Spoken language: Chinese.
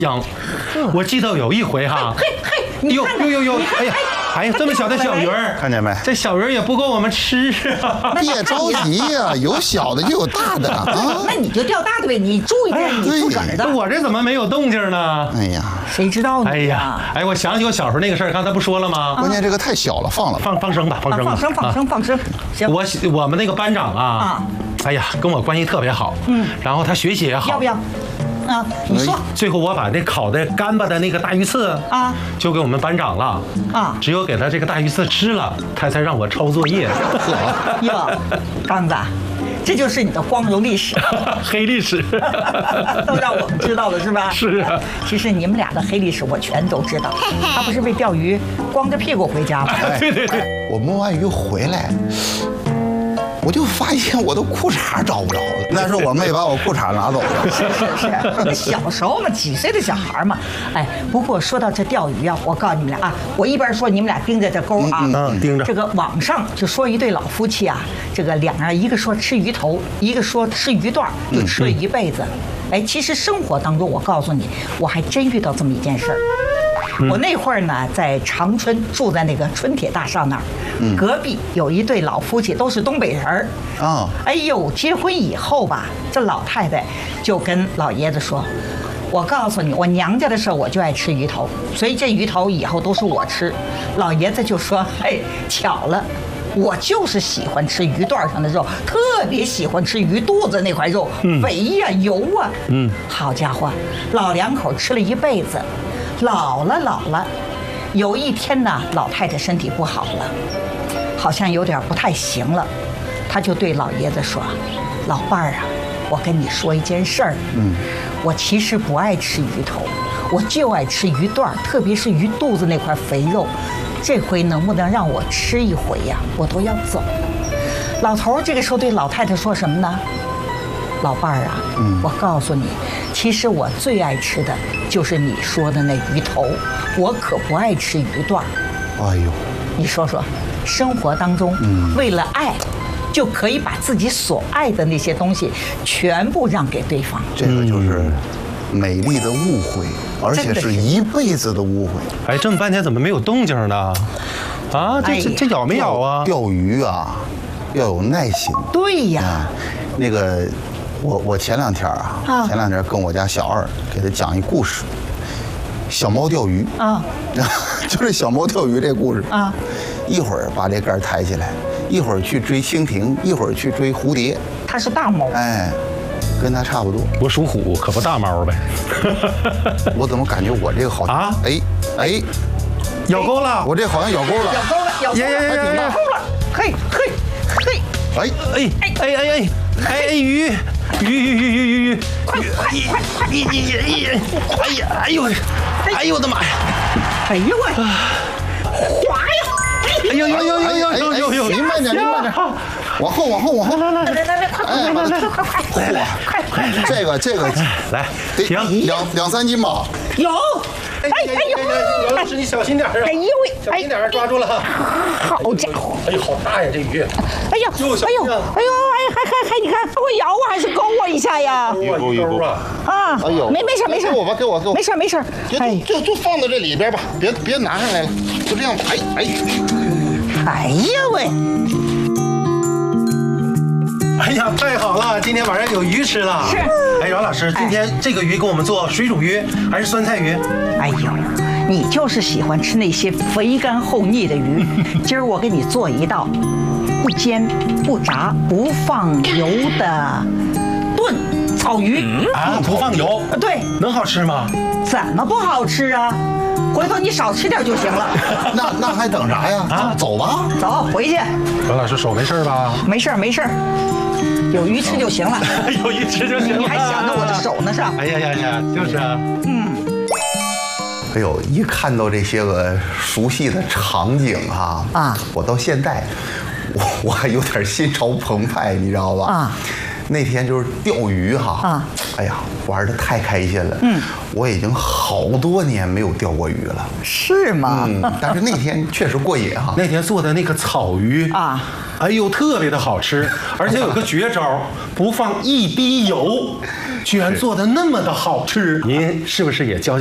养。我记得有一回哈，呦，哎呀，这么小的小鱼儿， 看见没？ 这小鱼儿也不够我们吃啊！ 别着急呀，有小的就有大的啊。 那你就钓大的呗，你注意点你自个儿的。 我这怎么没有动静呢？ 哎呀， 谁知道呢？ 哎呀，哎，我想起我小时候那个事儿，刚才不说了吗？ 关键这个太小了，放了， 放生吧，放生吧， 放生。 行，我们那个班长啊，哎呀，跟我关系特别好，然后他学习也好， 要不要？啊，你说。 最后我把那烤的干巴的那个大鱼刺啊，就给我们班长了啊。只有给他这个大鱼刺吃了，他才让我抄作业。 哟，刚子，这就是你的光荣历史， 黑历史， 都让我们知道了是吧？ 是啊。 其实你们俩的黑历史我全都知道。他不是为钓鱼光着屁股回家吗？ 对。 我摸完鱼回来。我就发现我的裤衩找不着了，那是我妹把我裤衩拿走了。 是，小时候嘛，几岁的小孩嘛。哎，不过说到这钓鱼啊，我告诉你们俩啊，我一边说你们俩盯着这钩啊， 盯着。 这个网上就说一对老夫妻啊，这个两人一个说吃鱼头，一个说吃鱼段，就吃了一辈子。哎，其实生活当中，我告诉你，我还真遇到这么一件事儿。我那会儿呢，在长春住在那个春铁大厦那儿，隔壁有一对老夫妻，都是东北人儿啊。哎呦，结婚以后吧，这老太太就跟老爷子说：“我告诉你，我娘家的时候我就爱吃鱼头，所以这鱼头以后都是我吃。”老爷子就说：“嘿，巧了。”我就是喜欢吃鱼段上的肉，特别喜欢吃鱼肚子那块肉，肥呀油啊。好家伙，老两口吃了一辈子，老了。有一天呢，老太太身体不好了，好像有点不太行了，她就对老爷子说：“老伴儿啊，我跟你说一件事儿，我其实不爱吃鱼头，我就爱吃鱼段，特别是鱼肚子那块肥肉。这回能不能让我吃一回呀？我都要走了。”老头儿这个时候对老太太说什么呢？老伴儿啊，我告诉你，其实我最爱吃的就是你说的那鱼头，我可不爱吃鱼段。 哎呦， 你说说，生活当中，为了爱，就可以把自己所爱的那些东西全部让给对方。 这个就是美丽的误会，而且是一辈子的误会。 哎，这么半天怎么没有动静呢？啊，这咬没咬啊？ 钓鱼啊，要有耐心。 对呀， 那个。我前两天跟我家小二给他讲一故事，小猫钓鱼啊，就这小猫钓鱼这故事啊，一会儿把这竿抬起来，一会儿去追蜻蜓，一会儿去追蝴蝶。 它是大猫， 哎，跟它差不多。 我属虎，可不大猫呗。 我怎么感觉我这个好啊？哎， 咬钩了！ 我这好像咬钩了， 咬钩了，嘿， 哎鱼，快！哎呦我的妈呀！ 哎呦喂，滑呀！ 哎呦！ 您慢点，往后， 来，快！ 这个来，停两三斤吧。 有。 哎呦，老师你小心点啊！ 哎呦喂， 小心点，抓住了！ 好家伙！ 哎呦，好大呀这鱼！ 哎呦，还你看，我咬我还是勾我一下呀？ 勾啊！ 啊！哎呦，没事， 给我， 没事。 就放到这里边吧，别拿上来了，就这样。 哎呀喂！ 哎呀，太好了！今天晚上有鱼吃了。 是。 哎，饶老师，今天这个鱼给我们做水煮鱼还是酸菜鱼？ 哎呦，你就是喜欢吃那些肥甘厚腻的鱼。今儿我给你做一道不煎不炸不放油的炖草鱼。 不放油？ 对。 能好吃吗？ 怎么不好吃啊？回头你少吃点就行了。 那还等啥呀？走吧， 走回去。 饶老师手没事吧？ 没事。有鱼吃就行了， 有鱼吃就行了。 你还想着我的手呢是吧？ 哎呀，就是啊。 哎呦，一看到这些个熟悉的场景啊，我到现在我还有点心潮澎湃，你知道吧？啊，那天就是钓鱼哎呀，玩得太开心了。我已经好好多年没有钓过鱼了。 是吗？ 但是那天确实过瘾哈。 那天做的那个草鱼啊，哎呦，特别的好吃，而且有个绝招，不放一滴油，居然做的那么的好吃。您是不是也教